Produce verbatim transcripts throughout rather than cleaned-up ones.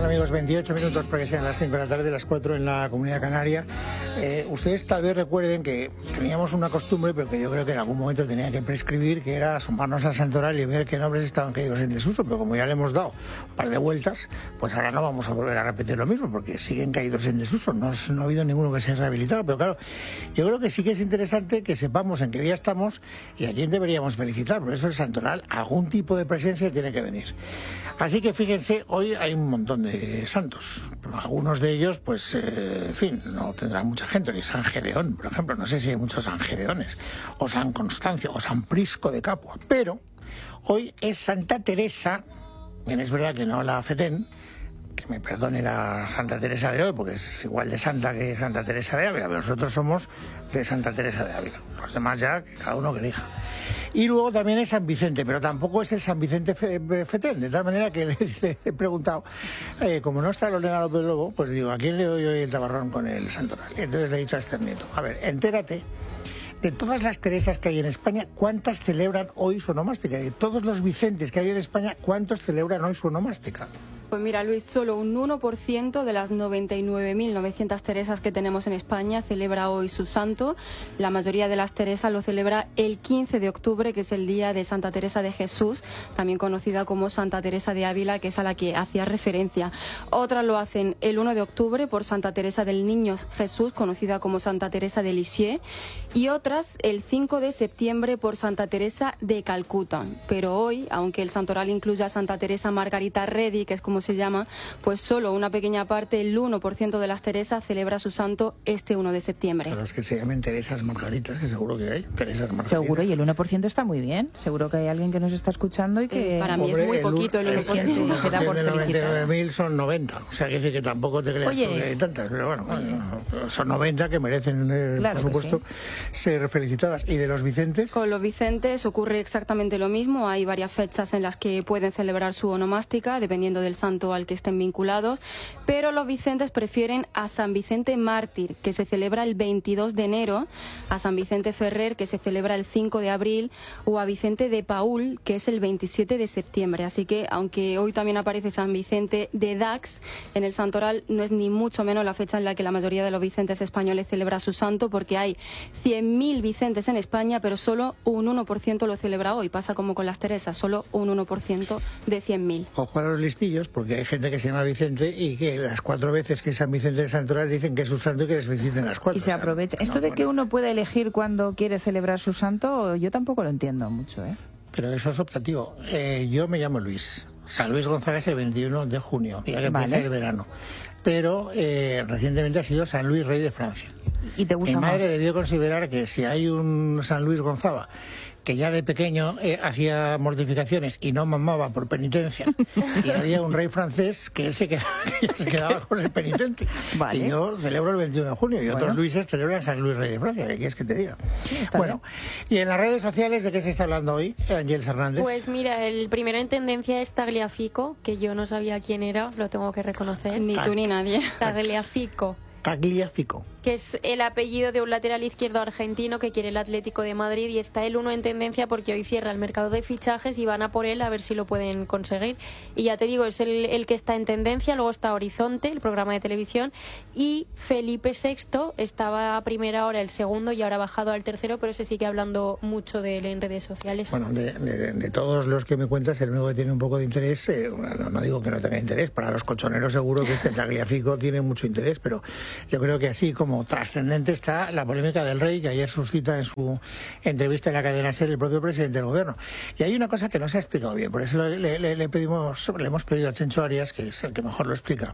amigos, veintiocho minutos para que sean las cinco de la tarde, las cuatro en la Comunidad Canaria. Eh, ustedes tal vez recuerden que teníamos una costumbre, pero que yo creo que en algún momento tenía que prescribir, que era asomarnos al santoral y ver qué nombres estaban caídos en desuso, pero como ya le hemos dado un par de vueltas, pues ahora no vamos a volver a repetir lo mismo, porque siguen caídos en desuso, no, no ha habido ninguno que se haya rehabilitado, pero claro, yo creo que sí que es interesante que sepamos en qué día estamos y a quién deberíamos felicitar, por eso el santoral, algún tipo de presencia tiene que venir. Así que fíjense, hoy hay un montón de santos. Algunos de ellos, pues, eh, en fin, no tendrá mucha gente. Hoy San Gedeón, por ejemplo, no sé si hay muchos San Gedeones, o San Constancio, o San Prisco de Capua. Pero hoy es Santa Teresa, bien es verdad que no la Fetén, que me perdone la Santa Teresa de hoy, porque es igual de santa que Santa Teresa de Ávila, pero nosotros somos de Santa Teresa de Ávila. Los demás ya, cada uno que elija. Y luego también es San Vicente, pero tampoco es el San Vicente Fetén, de tal manera que le, le he preguntado, eh, como no está Lorena López Lobo, pues digo, ¿a quién le doy hoy el tabarrón con el santoral? Y entonces le he dicho a Esther Nieto, a ver, entérate, de todas las Teresas que hay en España, ¿cuántas celebran hoy su onomástica? Y de todos los Vicentes que hay en España, ¿cuántos celebran hoy su onomástica? Pues mira, Luis, solo un uno por ciento de las noventa y nueve mil novecientas Teresas que tenemos en España celebra hoy su santo. La mayoría de las Teresas lo celebra el quince de octubre, que es el día de Santa Teresa de Jesús, también conocida como Santa Teresa de Ávila, que es a la que hacía referencia. Otras lo hacen el uno de octubre por Santa Teresa del Niño Jesús, conocida como Santa Teresa de Lisieux, y otras el cinco de septiembre por Santa Teresa de Calcuta. Pero hoy, aunque el santoral incluya a Santa Teresa Margarita Redi, que es como se llama, pues solo una pequeña parte, el uno por ciento de las Teresas, celebra su santo este uno de septiembre. Pero es que se llamen Teresas Margaritas, que seguro que hay Teresas Margaritas. Seguro, y el uno por ciento está muy bien. Seguro que hay alguien que nos está escuchando y que... Eh, para mí Hombre, es muy el, poquito el uno por ciento. El, el, se da por de noventa y nueve mil felicitar. son noventa, o sea, que dice que tampoco te creas Oye. tú que hay tantas, pero bueno, Oye. son noventa que merecen, eh, Claro por que supuesto, sí. ser felicitadas. ¿Y de los Vicentes? Con los Vicentes ocurre exactamente lo mismo. Hay varias fechas en las que pueden celebrar su onomástica, dependiendo del santo al que estén vinculados, pero los Vicentes prefieren a San Vicente Mártir, que se celebra el veintidós de enero, a San Vicente Ferrer, que se celebra el cinco de abril, o a Vicente de Paúl, que es el veintisiete de septiembre. Así que, aunque hoy también aparece San Vicente de Dax, en el santoral no es ni mucho menos la fecha en la que la mayoría de los Vicentes españoles celebra su santo, porque hay cien mil Vicentes en España, pero solo un uno por ciento lo celebra hoy. Pasa como con las Teresas, solo un uno por ciento de cien mil. Ojo a los listillos, porque hay gente que se llama Vicente y que las cuatro veces que San Vicente de Santoral dicen que es su santo y que les feliciten las cuatro. Y se aprovecha. O sea, Esto no, de bueno. que uno puede elegir cuando quiere celebrar su santo, yo tampoco lo entiendo mucho, ¿eh? Pero eso es optativo. Eh, yo me llamo Luis. San Luis Gonzaga es el veintiuno de junio, ya que Vale. empieza el verano. Pero eh, recientemente ha sido San Luis, rey de Francia. ¿Y te gusta Mi madre más? debió considerar que si hay un San Luis Gonzaga que ya de pequeño eh, hacía mortificaciones y no mamaba por penitencia, y había un rey francés que él se quedaba, que ya se quedaba con el penitente. Vale. Y yo celebro el veintiuno de junio y Bueno. otros Luises celebran San Luis, rey de Francia. ¿Qué quieres que te diga? Está Bueno, y en las redes sociales, ¿de qué se está hablando hoy, Ángel Hernández? Pues mira, el primero en tendencia es Tagliafico, que yo no sabía quién era, lo tengo que reconocer. Ni tú ni nadie. Tagliafico, Tagliafico. que es el apellido de un lateral izquierdo argentino que quiere el Atlético de Madrid, y está el uno en tendencia porque hoy cierra el mercado de fichajes y van a por él a ver si lo pueden conseguir. Y ya te digo, es el, el que está en tendencia. Luego está Horizonte, el programa de televisión, y Felipe sexto estaba a primera hora el segundo y ahora ha bajado al tercero, pero se sigue hablando mucho de él en redes sociales. Bueno, de, de, de todos los que me cuentas, el único que tiene un poco de interés, eh, no, no digo que no tenga interés, para los colchoneros seguro que este Tagliafico tiene mucho interés, pero yo creo que así como trascendente está la polémica del Rey, que ayer suscita en su entrevista en la cadena SER el propio presidente del gobierno. Y hay una cosa que no se ha explicado bien, por eso le, le, le, pedimos, le hemos pedido a Chencho Arias, que es el que mejor lo explica.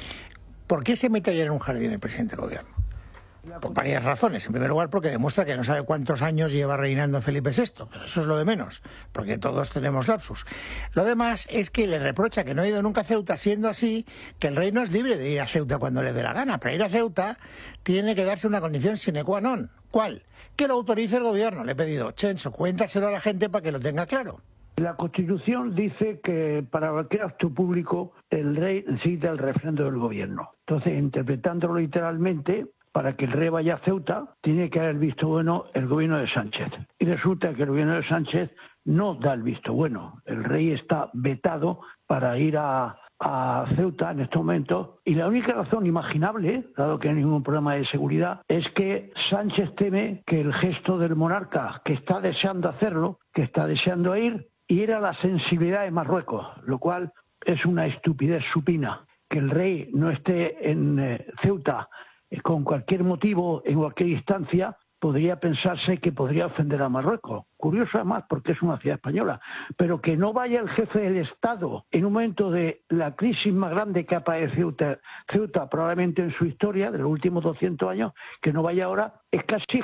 ¿Por qué se mete ayer en un jardín el presidente del gobierno? Por varias razones. En primer lugar, porque demuestra que no sabe cuántos años lleva reinando Felipe sexto, pero eso es lo de menos, porque todos tenemos lapsus. Lo demás es que le reprocha que no ha ido nunca a Ceuta, siendo así que el rey no es libre de ir a Ceuta cuando le dé la gana. Para ir a Ceuta tiene que darse una condición sine qua non. ¿Cuál? Que lo autorice el gobierno. Le he pedido, Chencho, cuéntaselo a la gente para que lo tenga claro. La Constitución dice que para cualquier acto público el rey necesita el refrendo del gobierno. Entonces, interpretándolo literalmente, para que el rey vaya a Ceuta, tiene que haber visto bueno el gobierno de Sánchez. Y resulta que el gobierno de Sánchez no da el visto bueno. El rey está vetado para ir a, a Ceuta en estos momentos, y la única razón imaginable, dado que no hay ningún problema de seguridad, es que Sánchez teme que el gesto del monarca, que está deseando hacerlo, que está deseando ir, hiera la sensibilidad de Marruecos, lo cual es una estupidez supina. Que el rey no esté en eh, Ceuta eh, con cualquier motivo, en cualquier instancia, podría pensarse que podría ofender a Marruecos. Curioso además porque es una ciudad española. Pero que no vaya el jefe del Estado en un momento de la crisis más grande que ha padecido Ceuta, Ceuta probablemente en su historia, de los últimos doscientos años, que no vaya ahora, es casi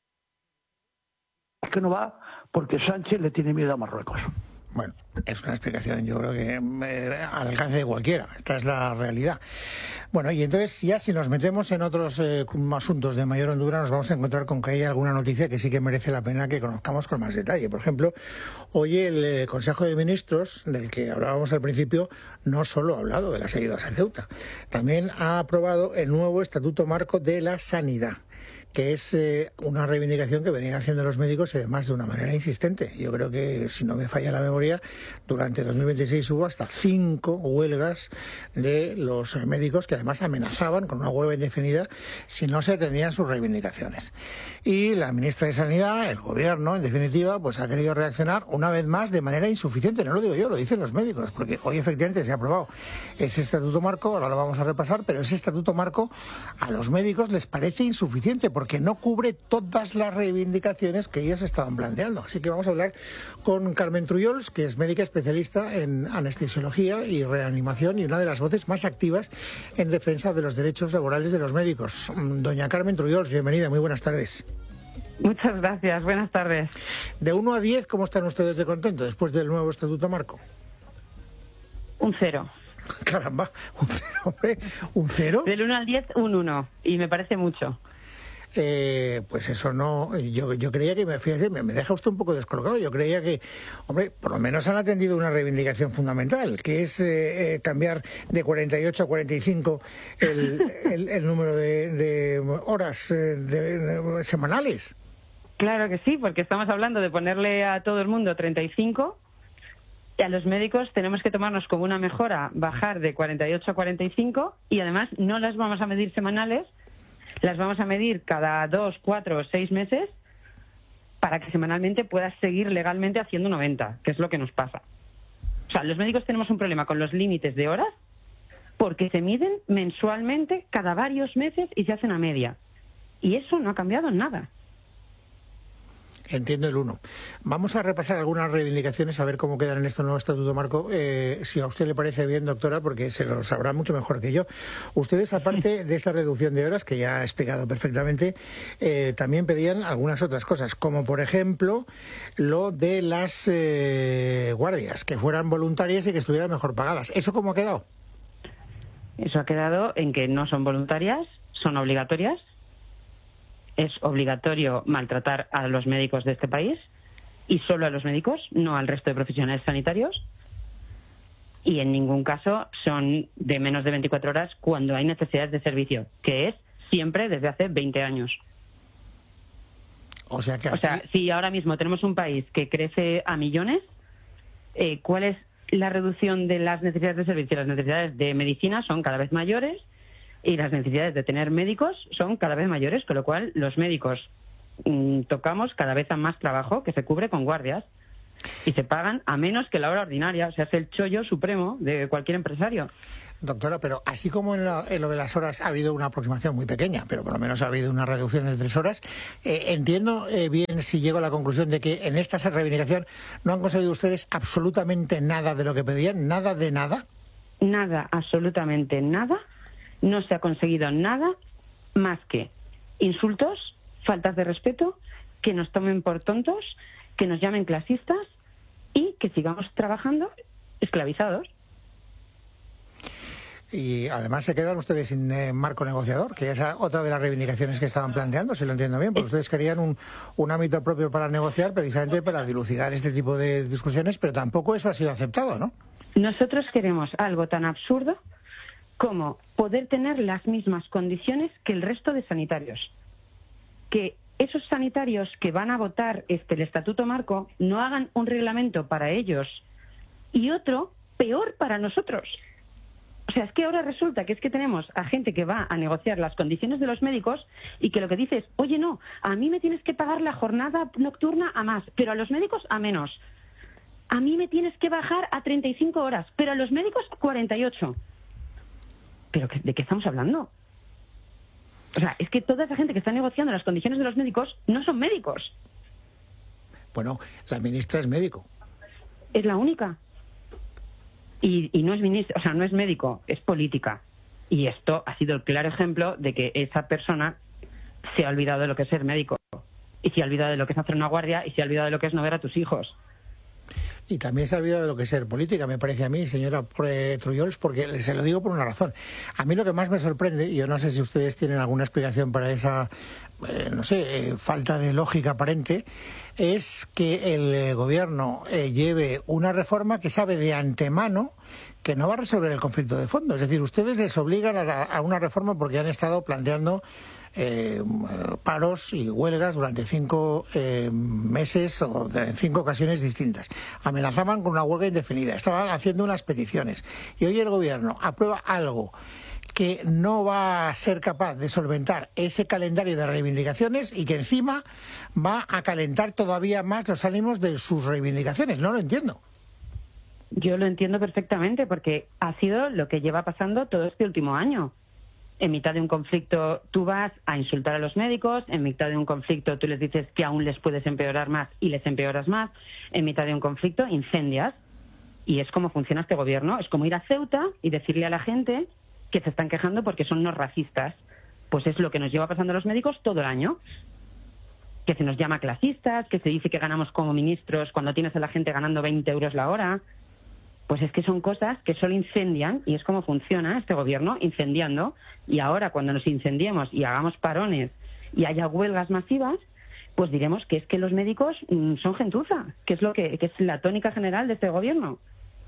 es que no va porque Sánchez le tiene miedo a Marruecos. Bueno, es una explicación, yo creo que eh, al alcance de cualquiera. Esta es la realidad. Bueno, y entonces ya si nos metemos en otros eh, asuntos de mayor hondura, nos vamos a encontrar con que hay alguna noticia que sí que merece la pena que conozcamos con más detalle. Por ejemplo, hoy el eh, Consejo de Ministros, del que hablábamos al principio, no solo ha hablado de las ayudas a Ceuta, también ha aprobado el nuevo Estatuto Marco de la Sanidad, que es eh, una reivindicación que venían haciendo los médicos y además de una manera insistente. Yo creo que, si no me falla la memoria, durante dos mil veintiséis hubo hasta cinco huelgas de los médicos que además amenazaban con una huelga indefinida si no se atendían sus reivindicaciones. Y la ministra de Sanidad, el gobierno, en definitiva, pues ha querido reaccionar una vez más de manera insuficiente. No lo digo yo, lo dicen los médicos, porque hoy efectivamente se ha aprobado ese estatuto marco, ahora lo vamos a repasar, pero ese estatuto marco a los médicos les parece insuficiente, porque no cubre todas las reivindicaciones que ellas estaban planteando. Así que vamos a hablar con Carmen Trullols, que es médica especialista en anestesiología y reanimación y una de las voces más activas en defensa de los derechos laborales de los médicos. Doña Carmen Trullols, bienvenida, muy buenas tardes. Muchas gracias, buenas tardes. De uno a diez, ¿cómo están ustedes de contento después del nuevo Estatuto Marco? Un cero. Caramba, un cero, hombre, un cero. Del uno al diez, un uno, y me parece mucho. Eh, pues eso no, yo, yo creía que, me, fíjese, me, me deja usted un poco descolocado. Yo creía que, hombre, por lo menos han atendido una reivindicación fundamental, que es eh, eh, cambiar de cuarenta y ocho a cuarenta y cinco el, el, el número de, de horas eh, de, de, semanales. Claro que sí, porque estamos hablando de ponerle a todo el mundo treinta y cinco, y a los médicos tenemos que tomarnos como una mejora bajar de cuarenta y ocho a cuarenta y cinco, y además no las vamos a medir semanales, las vamos a medir cada dos, cuatro o seis meses para que semanalmente puedas seguir legalmente haciendo noventa, que es lo que nos pasa. O sea, los médicos tenemos un problema con los límites de horas porque se miden mensualmente cada varios meses y se hacen a media. Y eso no ha cambiado en nada. Entiendo el uno. Vamos a repasar algunas reivindicaciones, a ver cómo quedan en este nuevo Estatuto Marco. Eh, si a usted le parece bien, doctora, porque se lo sabrá mucho mejor que yo. Ustedes, aparte de esta reducción de horas, que ya ha explicado perfectamente, eh, también pedían algunas otras cosas, como por ejemplo lo de las eh, guardias, que fueran voluntarias y que estuvieran mejor pagadas. ¿Eso cómo ha quedado? Eso ha quedado en que no son voluntarias, son obligatorias. Es obligatorio maltratar a los médicos de este país, y solo a los médicos, no al resto de profesionales sanitarios. Y en ningún caso son de menos de veinticuatro horas cuando hay necesidades de servicio, que es siempre desde hace veinte años. O sea, que aquí... o sea, si ahora mismo tenemos un país que crece a millones, eh, ¿cuál es la reducción de las necesidades de servicio? Las necesidades de medicina son cada vez mayores, y las necesidades de tener médicos son cada vez mayores, con lo cual los médicos mmm, tocamos cada vez a más trabajo que se cubre con guardias y se pagan a menos que la hora ordinaria. O sea, es el chollo supremo de cualquier empresario. Doctora, pero así como en, la, en lo de las horas ha habido una aproximación muy pequeña, pero por lo menos ha habido una reducción de tres horas, eh, entiendo eh, bien si llego a la conclusión de que en esta reivindicación no han conseguido ustedes absolutamente nada de lo que pedían, nada de nada. Nada, absolutamente nada. No se ha conseguido nada más que insultos, faltas de respeto, que nos tomen por tontos, que nos llamen clasistas y que sigamos trabajando esclavizados. Y además se quedan ustedes sin eh, marco negociador, que es otra de las reivindicaciones que estaban planteando, si lo entiendo bien, porque ustedes querían un, un ámbito propio para negociar, precisamente para dilucidar este tipo de discusiones, pero tampoco eso ha sido aceptado, ¿no? Nosotros queremos algo tan absurdo como poder tener las mismas condiciones que el resto de sanitarios. Que esos sanitarios que van a votar este, el Estatuto Marco no hagan un reglamento para ellos y otro peor para nosotros. O sea, es que ahora resulta que es que tenemos a gente que va a negociar las condiciones de los médicos y que lo que dice es, oye, no, a mí me tienes que pagar la jornada nocturna a más, pero a los médicos a menos. A mí me tienes que bajar a treinta y cinco horas, pero a los médicos cuarenta y ocho. ¿Pero de qué estamos hablando? O sea, es que toda esa gente que está negociando las condiciones de los médicos no son médicos. Bueno, la ministra es médico. Es la única. Y, y no es ministra, o sea, no es médico, es política. Y esto ha sido el claro ejemplo de que esa persona se ha olvidado de lo que es ser médico. Y se ha olvidado de lo que es hacer una guardia y se ha olvidado de lo que es no ver a tus hijos. Y también se ha olvidado de lo que es ser política, me parece a mí, señora Trullols, porque se lo digo por una razón. A mí lo que más me sorprende, y yo no sé si ustedes tienen alguna explicación para esa, eh, no sé, eh, falta de lógica aparente, es que el eh, gobierno eh, lleve una reforma que sabe de antemano que no va a resolver el conflicto de fondo. Es decir, ustedes les obligan a, la, a una reforma porque han estado planteando Eh, paros y huelgas durante cinco eh, meses o de cinco ocasiones distintas. Amenazaban con una huelga indefinida, estaban haciendo unas peticiones y hoy el gobierno aprueba algo que no va a ser capaz de solventar ese calendario de reivindicaciones y que encima va a calentar todavía más los ánimos de sus reivindicaciones. No lo entiendo. Yo lo entiendo perfectamente porque ha sido lo que lleva pasando todo este último año. En mitad de un conflicto tú vas a insultar a los médicos, en mitad de un conflicto tú les dices que aún les puedes empeorar más y les empeoras más, en mitad de un conflicto incendias. Y es como funciona este gobierno, es como ir a Ceuta y decirle a la gente que se están quejando porque son unos racistas. Pues es lo que nos lleva pasando a los médicos todo el año. Que se nos llama clasistas, que se dice que ganamos como ministros cuando tienes a la gente ganando veinte euros la hora. Pues es que son cosas que solo incendian y es como funciona este gobierno, incendiando. Y ahora cuando nos incendiemos y hagamos parones y haya huelgas masivas, pues diremos que es que los médicos mmm, son gentuza, que es lo que, que es la tónica general de este gobierno.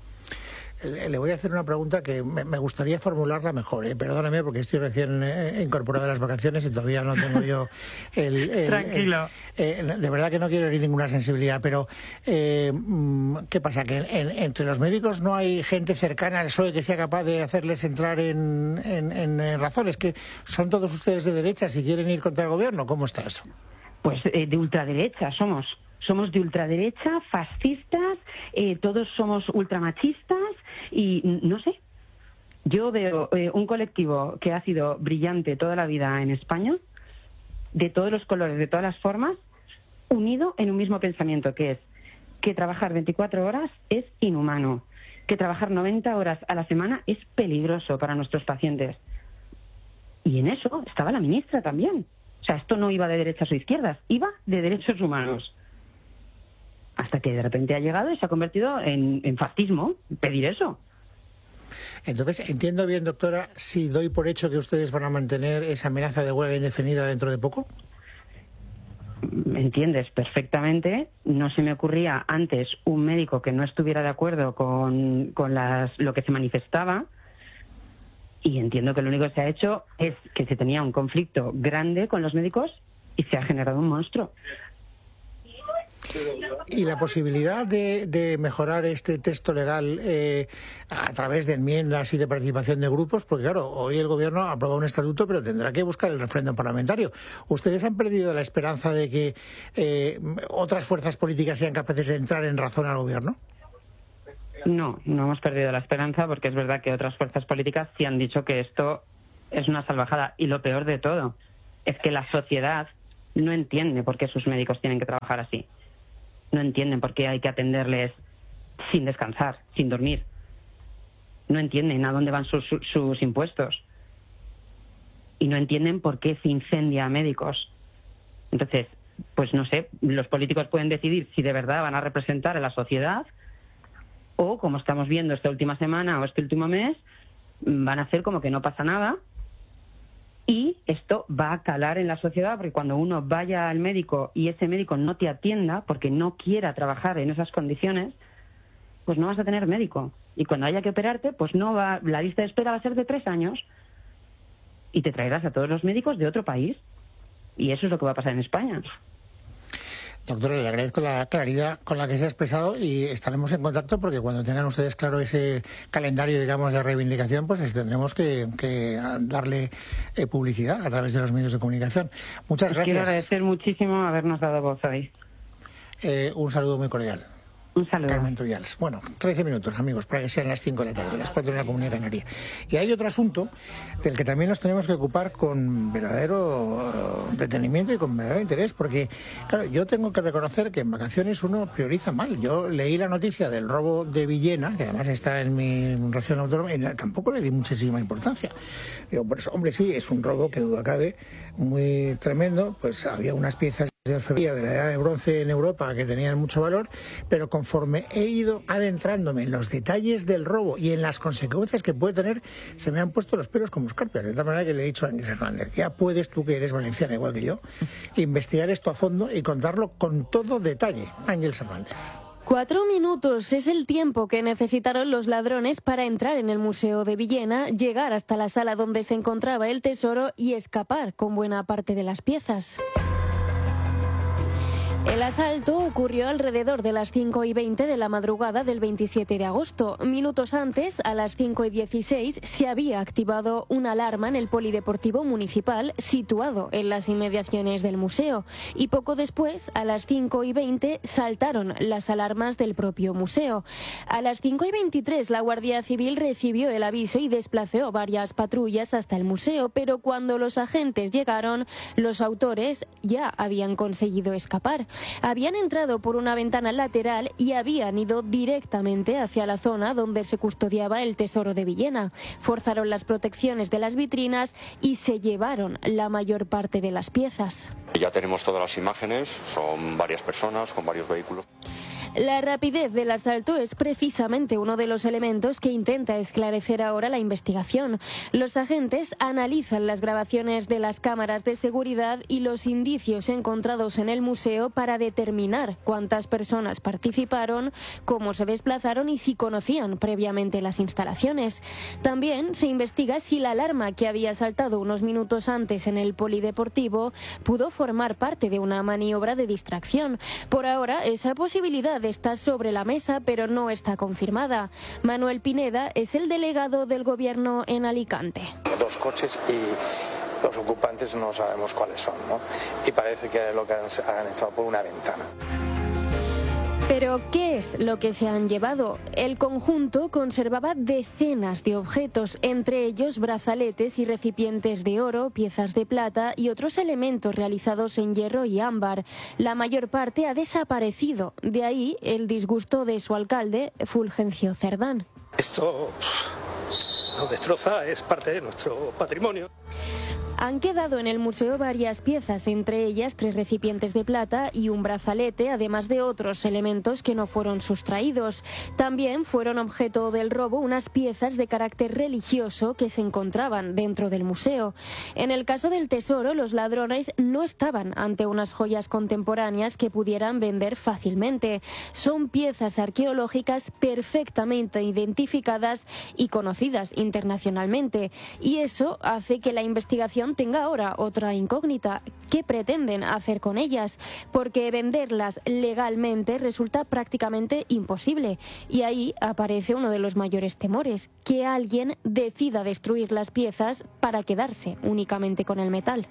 Le voy a hacer una pregunta que me gustaría formularla mejor, ¿eh? Perdóname porque estoy recién eh, incorporado a las vacaciones y todavía no tengo yo el... el Tranquilo. El, eh, de verdad que no quiero herir ninguna sensibilidad, pero eh, ¿qué pasa? ¿Que en, entre los médicos no hay gente cercana al P S O E que sea capaz de hacerles entrar en, en, en, en razones? ¿Que son todos ustedes de derecha si quieren ir contra el gobierno? ¿Cómo está eso? Pues eh, de ultraderecha somos. Somos de ultraderecha, fascistas, eh, todos somos ultramachistas y no sé. Yo veo eh, un colectivo que ha sido brillante toda la vida en España, de todos los colores, de todas las formas, unido en un mismo pensamiento, que es que trabajar veinticuatro horas es inhumano, que trabajar noventa horas a la semana es peligroso para nuestros pacientes. Y en eso estaba la ministra también. O sea, esto no iba de derechas o izquierdas, iba de derechos humanos. Hasta que de repente ha llegado y se ha convertido en, en fascismo, pedir eso. Entonces, entiendo bien, doctora, si doy por hecho que ustedes van a mantener esa amenaza de huelga indefinida dentro de poco. ¿Me entiendes? Perfectamente. No se me ocurría antes un médico que no estuviera de acuerdo con, con las, lo que se manifestaba. Y entiendo que lo único que se ha hecho es que se tenía un conflicto grande con los médicos y se ha generado un monstruo. Y la posibilidad de, de mejorar este texto legal eh, a través de enmiendas y de participación de grupos, porque claro, hoy el gobierno ha aprobado un estatuto, pero tendrá que buscar el referéndum parlamentario. ¿Ustedes han perdido la esperanza de que eh, otras fuerzas políticas sean capaces de entrar en razón al gobierno? No, no hemos perdido la esperanza porque es verdad que otras fuerzas políticas sí han dicho que esto es una salvajada. Y lo peor de todo es que la sociedad no entiende por qué sus médicos tienen que trabajar así. No entienden por qué hay que atenderles sin descansar, sin dormir. No entienden a dónde van sus, sus impuestos. Y no entienden por qué se incendia a médicos. Entonces, pues no sé, los políticos pueden decidir si de verdad van a representar a la sociedad o, como estamos viendo esta última semana o este último mes, van a hacer como que no pasa nada. Y esto va a calar en la sociedad porque cuando uno vaya al médico y ese médico no te atienda porque no quiera trabajar en esas condiciones, pues no vas a tener médico. Y cuando haya que operarte, pues no va, la lista de espera va a ser de tres años y te traerás a todos los médicos de otro país. Y eso es lo que va a pasar en España. Doctora, le agradezco la claridad con la que se ha expresado y estaremos en contacto porque cuando tengan ustedes claro ese calendario, digamos, de reivindicación, pues tendremos que, que darle eh, publicidad a través de los medios de comunicación. Muchas gracias. Quiero agradecer muchísimo habernos dado voz hoy. Eh, un saludo muy cordial. Un saludo. Carmen Trullals. Bueno, trece minutos, amigos, para que sean las cinco de la tarde, las cuatro en la Comunidad Canaria. Y hay otro asunto del que también nos tenemos que ocupar con verdadero detenimiento y con verdadero interés, porque, claro, yo tengo que reconocer que en vacaciones uno prioriza mal. Yo leí la noticia del robo de Villena, que además está en mi región autónoma, y tampoco le di muchísima importancia. Digo, por eso, hombre, sí, es un robo que duda cabe, muy tremendo, pues había unas piezas de orfebrería de la Edad de Bronce en Europa que tenían mucho valor, pero conforme he ido adentrándome en los detalles del robo y en las consecuencias que puede tener, se me han puesto los pelos como escarpias. De tal manera que le he dicho a Ángel Hernández, ya puedes tú, que eres valenciana igual que yo, investigar esto a fondo y contarlo con todo detalle. Ángel Hernández. Cuatro minutos es el tiempo que necesitaron los ladrones para entrar en el Museo de Villena, llegar hasta la sala donde se encontraba el tesoro y escapar con buena parte de las piezas. El asalto ocurrió alrededor de las cinco y veinte de la madrugada del veintisiete de agosto. Minutos antes, a las cinco y dieciséis, se había activado una alarma en el polideportivo municipal situado en las inmediaciones del museo. Y poco después, a las cinco y veinte, saltaron las alarmas del propio museo. A las cinco y veintitrés, la Guardia Civil recibió el aviso y desplazó varias patrullas hasta el museo, pero cuando los agentes llegaron, los autores ya habían conseguido escapar. Habían entrado por una ventana lateral y habían ido directamente hacia la zona donde se custodiaba el tesoro de Villena. Forzaron las protecciones de las vitrinas y se llevaron la mayor parte de las piezas. Ya tenemos todas las imágenes, son varias personas con varios vehículos. La rapidez del asalto es precisamente uno de los elementos que intenta esclarecer ahora la investigación. Los agentes analizan las grabaciones de las cámaras de seguridad y los indicios encontrados en el museo para determinar cuántas personas participaron, cómo se desplazaron y si conocían previamente las instalaciones. También se investiga si la alarma que había saltado unos minutos antes en el polideportivo pudo formar parte de una maniobra de distracción. Por ahora, esa posibilidad está sobre la mesa, pero no está confirmada. Manuel Pineda es el delegado del Gobierno en Alicante. Dos coches y los ocupantes no sabemos cuáles son, ¿no? Y parece que lo que han entrado por una ventana. Pero, ¿qué es lo que se han llevado? El conjunto conservaba decenas de objetos, entre ellos brazaletes y recipientes de oro, piezas de plata y otros elementos realizados en hierro y ámbar. La mayor parte ha desaparecido, de ahí el disgusto de su alcalde, Fulgencio Cerdán. Esto nos destroza, es parte de nuestro patrimonio. Han quedado en el museo varias piezas, entre ellas tres recipientes de plata y un brazalete, además de otros elementos que no fueron sustraídos. También fueron objeto del robo unas piezas de carácter religioso que se encontraban dentro del museo. En el caso del tesoro, los ladrones no estaban ante unas joyas contemporáneas que pudieran vender fácilmente. Son piezas arqueológicas perfectamente identificadas y conocidas internacionalmente. Y eso hace que la investigación tenga ahora otra incógnita. ¿Qué pretenden hacer con ellas? Porque venderlas legalmente resulta prácticamente imposible. Y ahí aparece uno de los mayores temores, que alguien decida destruir las piezas para quedarse únicamente con el metal.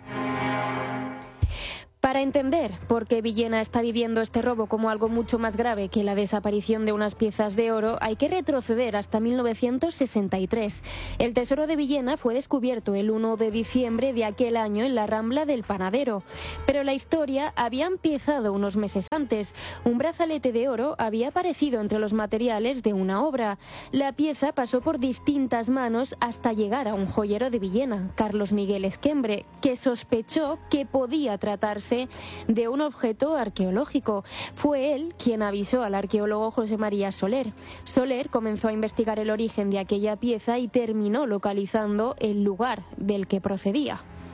Para entender por qué Villena está viviendo este robo como algo mucho más grave que la desaparición de unas piezas de oro, hay que retroceder hasta mil novecientos sesenta y tres. El tesoro de Villena fue descubierto el uno de diciembre de aquel año en la Rambla del Panadero. Pero la historia había empezado unos meses antes. Un brazalete de oro había aparecido entre los materiales de una obra. La pieza pasó por distintas manos hasta llegar a un joyero de Villena, Carlos Miguel Esquembre, que sospechó que podía tratarse de un objeto arqueológico. Fue él quien avisó al arqueólogo José María Soler. Soler comenzó a investigar el origen de aquella pieza y terminó localizando el lugar del que procedía.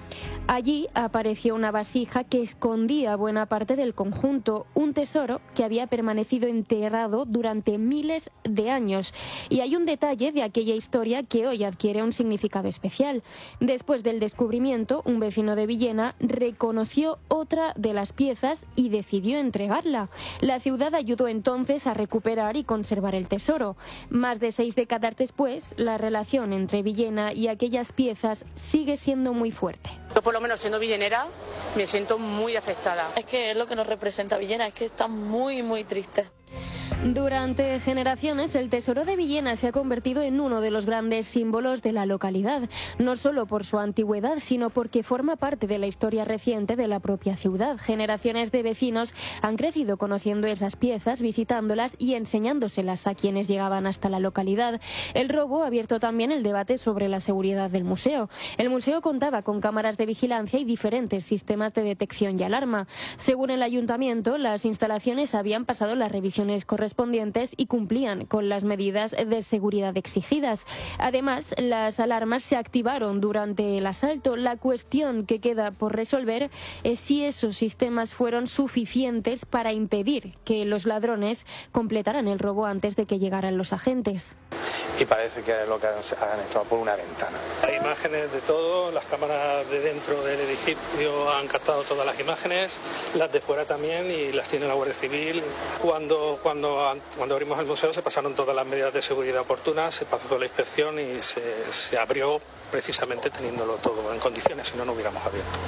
Allí apareció una vasija que escondía buena parte del conjunto, un tesoro que había permanecido enterrado durante miles de años. Y hay un detalle de aquella historia que hoy adquiere un significado especial. Después del descubrimiento, un vecino de Villena reconoció otra de las piezas y decidió entregarla. La ciudad ayudó entonces a recuperar y conservar el tesoro. Más de seis décadas después, la relación entre Villena y aquellas piezas sigue siendo muy fuerte. Yo, por lo menos siendo villenera, me siento muy afectada. Es que es lo que nos representa Villena, es que está muy, muy triste. Durante generaciones, el tesoro de Villena se ha convertido en uno de los grandes símbolos de la localidad, no solo por su antigüedad, sino porque forma parte de la historia reciente de la propia ciudad. Generaciones de vecinos han crecido conociendo esas piezas, visitándolas y enseñándoselas a quienes llegaban hasta la localidad. El robo ha abierto también el debate sobre la seguridad del museo. El museo contaba con cámaras de vigilancia y diferentes sistemas de detección y alarma. Según el ayuntamiento, las instalaciones habían pasado las revisiones correspondientes correspondientes y cumplían con las medidas de seguridad exigidas. Además, las alarmas se activaron durante el asalto. La cuestión que queda por resolver es si esos sistemas fueron suficientes para impedir que los ladrones completaran el robo antes de que llegaran los agentes. Y parece que es lo que han entrado por una ventana. Hay imágenes de todo, las cámaras de dentro del edificio han captado todas las imágenes, las de fuera también, y las tiene la Guardia Civil. Cuando, cuando, cuando abrimos el museo se pasaron todas las medidas de seguridad oportunas, se pasó la inspección y se, se abrió precisamente teniéndolo todo en condiciones, si no, no hubiéramos abierto.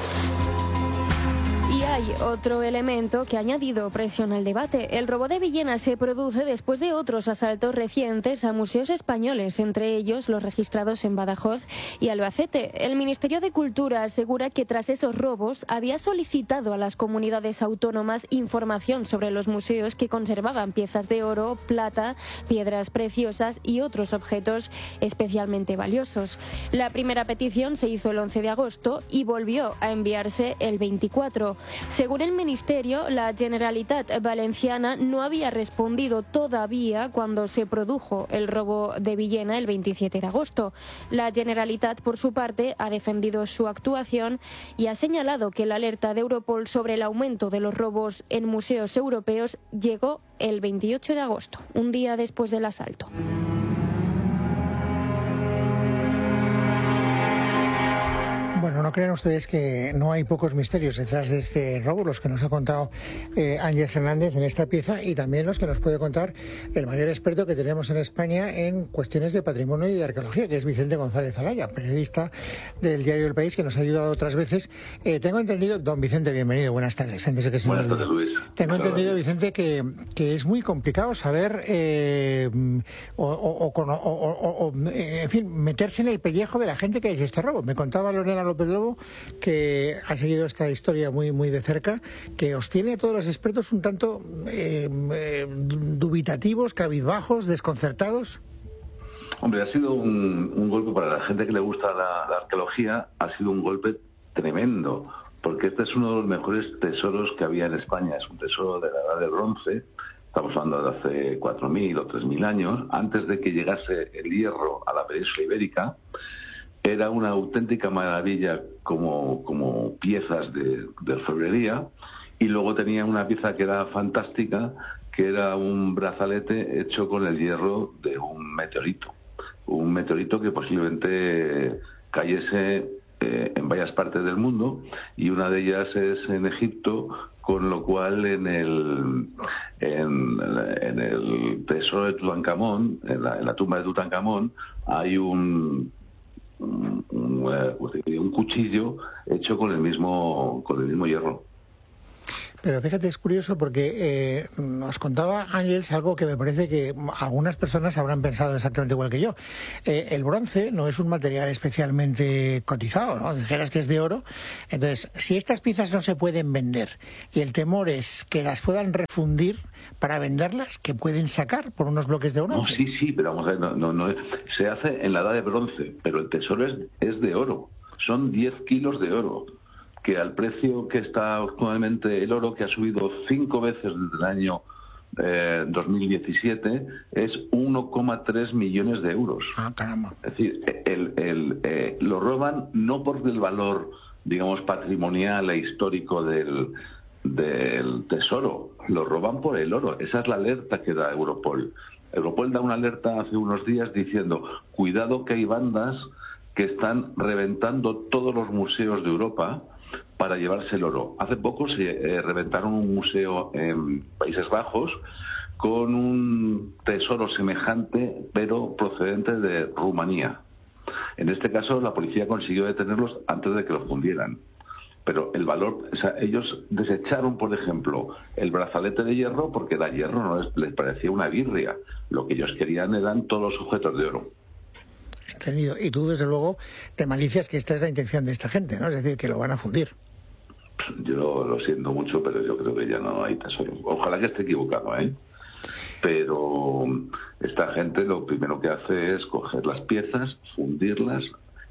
Y hay otro elemento que ha añadido presión al debate. El robo de Villena se produce después de otros asaltos recientes a museos españoles, entre ellos los registrados en Badajoz y Albacete. El Ministerio de Cultura asegura que tras esos robos había solicitado a las comunidades autónomas información sobre los museos que conservaban piezas de oro, plata, piedras preciosas y otros objetos especialmente valiosos. La primera petición se hizo el once de agosto y volvió a enviarse el veinticuatro. Según el Ministerio, la Generalitat Valenciana no había respondido todavía cuando se produjo el robo de Villena el veintisiete de agosto. La Generalitat, por su parte, ha defendido su actuación y ha señalado que la alerta de Europol sobre el aumento de los robos en museos europeos llegó el veintiocho de agosto, un día después del asalto. Bueno, no crean ustedes que no hay pocos misterios detrás de este robo, los que nos ha contado eh, Ángeles Hernández en esta pieza y también los que nos puede contar el mayor experto que tenemos en España en cuestiones de patrimonio y de arqueología, que es Vicente González Alaya, periodista del diario El País, que nos ha ayudado otras veces. Eh, tengo entendido, don Vicente, bienvenido, buenas tardes. Antes de que se buenas tardes, Luis. Tengo Muchas entendido, gracias. Vicente, que, que es muy complicado saber eh, o, o, o, o, o, en fin, meterse en el pellejo de la gente que ha hecho este robo. Me contaba Lorena López Lobo, que ha seguido esta historia muy muy de cerca, que os tiene a todos los expertos un tanto eh, eh, dubitativos, cabizbajos, desconcertados. Hombre, ha sido un, un golpe para la gente que le gusta la, la arqueología, ha sido un golpe tremendo, porque este es uno de los mejores tesoros que había en España. Es un tesoro de la edad del bronce, estamos hablando de hace cuatro mil o tres mil años, antes de que llegase el hierro a la península ibérica. Era una auténtica maravilla como, como piezas de, de orfebrería, y luego tenía una pieza que era fantástica, que era un brazalete hecho con el hierro de un meteorito. Un meteorito que posiblemente cayese eh, en varias partes del mundo, y una de ellas es en Egipto, con lo cual en el, en, en el tesoro de Tutankamón, en la, en la tumba de Tutankamón, hay un... Un, un, un cuchillo hecho con el mismo con el mismo hierro. Pero fíjate, es curioso porque eh, nos contaba Ángeles algo que me parece que algunas personas habrán pensado exactamente igual que yo. Eh, el bronce no es un material especialmente cotizado, ¿no? Dijeras que es de oro. Entonces, si estas piezas no se pueden vender y el temor es que las puedan refundir para venderlas, ¿qué pueden sacar por unos bloques de bronce? No, sí, sí, pero vamos a ver, no, no, no, se hace en la edad de bronce, pero el tesoro es, es de oro. Son diez kilos de oro, que al precio que está actualmente el oro, que ha subido cinco veces desde el año eh, dos mil diecisiete, es uno coma tres millones de euros. Ah, caramba. Es decir, el, el, eh, lo roban no por el valor digamos, patrimonial e histórico del, del tesoro. Lo roban por el oro. Esa es la alerta que da Europol. Europol da una alerta hace unos días diciendo, cuidado que hay bandas que están reventando todos los museos de Europa para llevarse el oro. Hace poco se eh, reventaron un museo en Países Bajos con un tesoro semejante, pero procedente de Rumanía. En este caso, la policía consiguió detenerlos antes de que lo fundieran. Pero el valor, o sea, ellos desecharon, por ejemplo, el brazalete de hierro porque da hierro, no les, les parecía una birria. Lo que ellos querían eran todos los objetos de oro. Entendido. Y tú, desde luego, te malicias que esta es la intención de esta gente, ¿no? Es decir, que lo van a fundir. Yo lo, lo siento mucho, pero yo creo que ya no hay tesoro. Ojalá que esté equivocado, ¿eh? Pero esta gente lo primero que hace es coger las piezas, fundirlas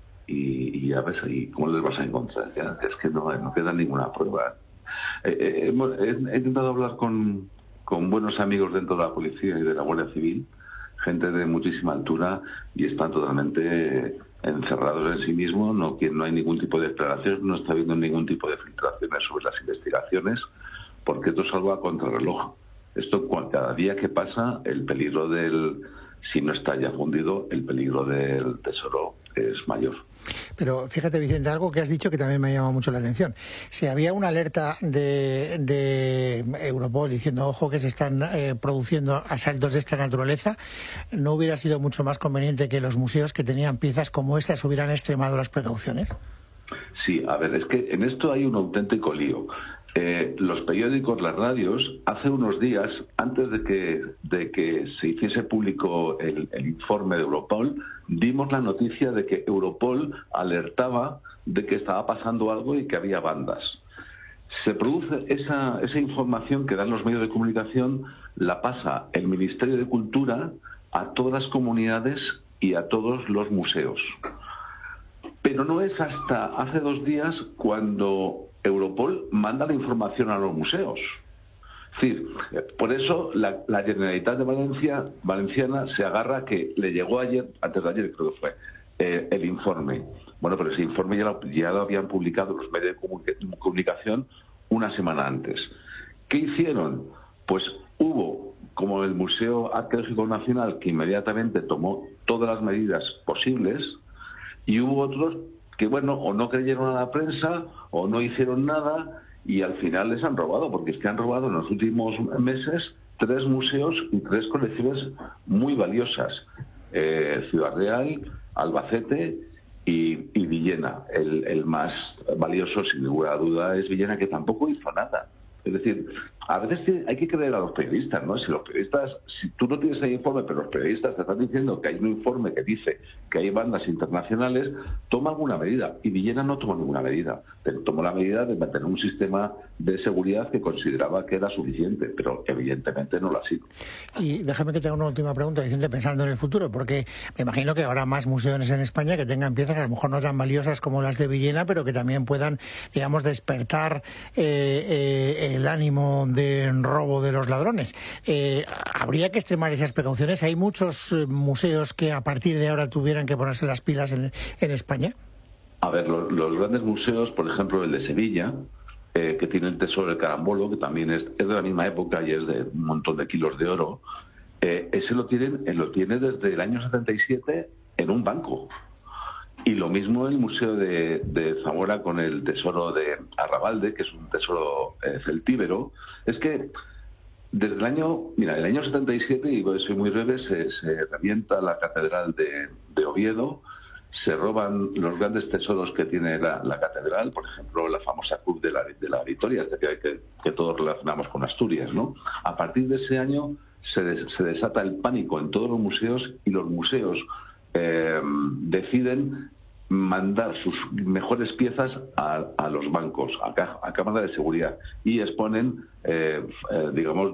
y, y a ver y cómo les vas a encontrar. ¿Ya? Es que no, no queda ninguna prueba. Eh, eh, he, he intentado hablar con, con buenos amigos dentro de la policía y de la Guardia Civil, gente de muchísima altura, y están totalmente encerrados en sí mismos, no, que no hay ningún tipo de declaración, no está habiendo ningún tipo de filtraciones sobre las investigaciones, porque esto es algo a contrarreloj. Esto, cada día que pasa, el peligro del, si no está ya fundido, el peligro del tesoro es mayor. Pero fíjate, Vicente, algo que has dicho que también me ha llamado mucho la atención. Si había una alerta de, de Europol diciendo, ojo, que se están eh, produciendo asaltos de esta naturaleza, ¿no hubiera sido mucho más conveniente que los museos que tenían piezas como estas hubieran extremado las precauciones? Sí, a ver, es que en esto hay un auténtico lío. Eh, los periódicos, las radios, hace unos días, antes de que, de que se hiciese público el, el informe de Europol, dimos la noticia de que Europol alertaba de que estaba pasando algo y que había bandas. Se produce esa, esa información que dan los medios de comunicación, la pasa el Ministerio de Cultura a todas las comunidades y a todos los museos. Pero no es hasta hace dos días cuando Europol manda la información a los museos. Es decir, por eso la, la Generalitat de Valencia, Valenciana se agarra que le llegó ayer, antes de ayer creo que fue, eh, el informe. Bueno, pero ese informe ya lo, ya lo habían publicado los medios de comunicación una semana antes. ¿Qué hicieron? Pues hubo, como el Museo Arqueológico Nacional, que inmediatamente tomó todas las medidas posibles, y hubo otros que, bueno, o no creyeron a la prensa o no hicieron nada y al final les han robado, porque es que han robado en los últimos meses tres museos y tres colecciones muy valiosas. Eh, Ciudad Real, Albacete y, y Villena. El, el más valioso, sin ninguna duda, es Villena, que tampoco hizo nada. Es decir, a veces hay que creer a los periodistas, ¿no? Si los periodistas, si tú no tienes el informe, pero los periodistas te están diciendo que hay un informe que dice que hay bandas internacionales, toma alguna medida. Y Villena no tomó ninguna medida. Pero tomó la medida de mantener un sistema de seguridad que consideraba que era suficiente, pero evidentemente no lo ha sido. Y déjame que te haga una última pregunta, Vicente, pensando en el futuro, porque me imagino que habrá más museos en España que tengan piezas a lo mejor no tan valiosas como las de Villena, pero que también puedan, digamos, despertar eh, eh, el ánimo de robo de los ladrones. Eh, ¿Habría que extremar esas precauciones? ¿Hay muchos eh, museos que a partir de ahora tuvieran que ponerse las pilas en, en España? A ver, los, los grandes museos, por ejemplo el de Sevilla, eh, que tiene el Tesoro del Carambolo, que también es, es de la misma época y es de un montón de kilos de oro, eh, ese lo tienen, eh, lo tiene desde el año setenta y siete en un banco. Y lo mismo el Museo de, de Zamora con el Tesoro de Arrabalde, que es un tesoro eh, celtíbero. Es que desde el año, mira, el año setenta y siete, y soy muy breve, se, se revienta la catedral de, de Oviedo, se roban los grandes tesoros que tiene la, la catedral, por ejemplo, la famosa Cruz de la, de la Victoria, que, que, que todos relacionamos con Asturias, ¿no? A partir de ese año se, des, se desata el pánico en todos los museos y los museos eh, deciden mandar sus mejores piezas a, a los bancos, a, a cámaras de seguridad, y exponen, eh, eh, digamos,